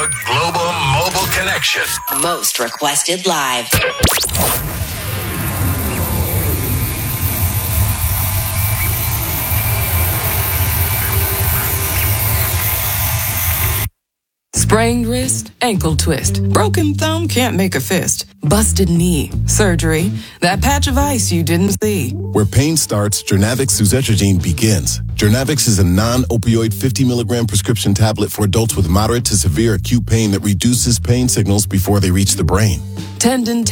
The Global Mobile Connection. Most requested live. Sprained wrist, ankle twist. Broken thumb, can't make a fist. Busted knee, surgery. That patch of ice you didn't see. Where pain starts, Jernavix suzetrigine begins. Jernavix is a non-opioid 50 milligram prescription tablet for adults with moderate to severe acute pain that reduces pain signals before they reach the brain. Tendon,